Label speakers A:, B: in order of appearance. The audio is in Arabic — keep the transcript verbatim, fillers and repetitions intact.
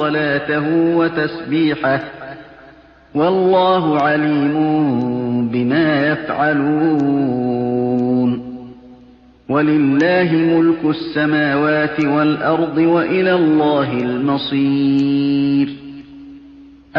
A: صلاته وتسبيحه والله عليم بما يفعلون ولله ملك السماوات والأرض وإلى الله المصير